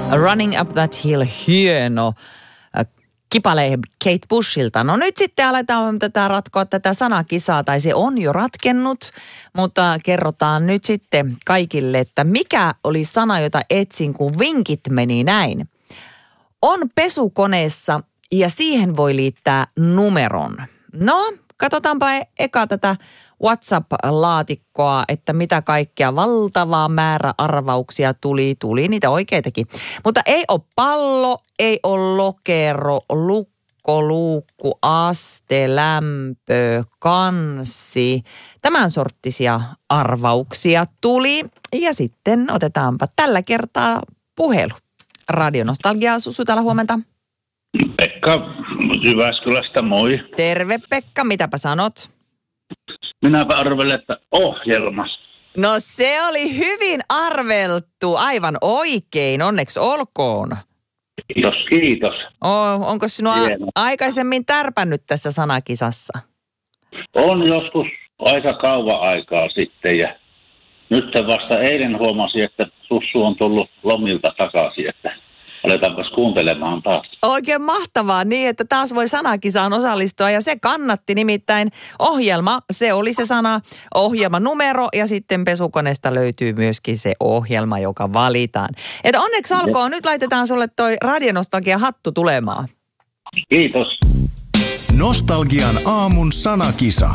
Running Up That Hill, hieno kipale Kate Bushilta. No nyt sitten aletaan ratkoa tätä sanakisaa, tai se on jo ratkennut, mutta kerrotaan nyt sitten kaikille, että mikä oli sana, jota etsin, kun vinkit meni näin. On pesukoneessa ja siihen voi liittää numeron. No, katsotaanpa eka tätä WhatsApp-laatikkoa, että mitä kaikkea valtavaa määrä arvauksia tuli niitä oikeitakin. Mutta ei ole pallo, ei ole lokero, lukko, luukku, aste, lämpö, kanssi. Tämän sorttisia arvauksia tuli. Ja sitten otetaanpa tällä kertaa puhelu. Radionostalgia, Susu, täällä huomenta. Pekka Jyväskylästä, moi. Terve Pekka, mitäpä sanot? Minäpä arvelen, että ohjelmas. No se oli hyvin arveltu, aivan oikein, onneksi olkoon. Kiitos. Onko sinua aikaisemmin tärpännyt tässä sanakisassa? On joskus aika kauan aikaa sitten ja nyt vasta eilen huomasin, että Sussu on tullut lomilta takaisin, että aletaanpas kuuntelemaan taas. Oikein mahtavaa niin, että taas voi sanakisaan osallistua ja se kannatti nimittäin ohjelma. Se oli se sana ohjelmanumero ja sitten pesukoneesta löytyy myöskin se ohjelma, joka valitaan. Että onneksi olkoon, nyt laitetaan sulle toi Radionostalgia hattu tulemaan. Kiitos. Nostalgian aamun sanakisa.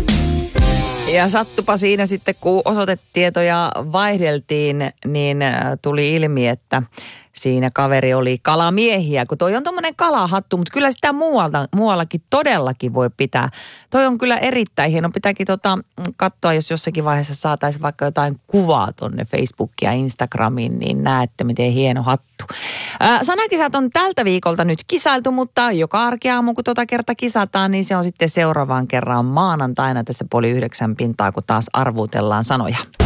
Ja sattupa siinä sitten, kun osoitetietoja vaihdeltiin, niin tuli ilmi, että siinä kaveri oli kalamiehiä, kun toi on tommonen kalahattu, mutta kyllä sitä muuallakin todellakin voi pitää. Toi on kyllä erittäin hieno. Pitääkin katsoa, jos jossakin vaiheessa saataisiin vaikka jotain kuvaa tonne Facebookiin ja Instagramiin, niin näette, miten hieno hattu. Sanakisat on tältä viikolta nyt kisailtu, mutta joka arkiaamu, kun kerta kisataan, niin se on sitten seuraavaan kerran maanantaina tässä 8:30, kun taas arvuutellaan sanoja.